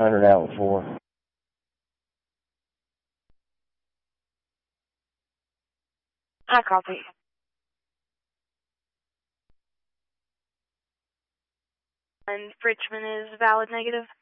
100 outlet 4. I copy. And Richmond is valid negative?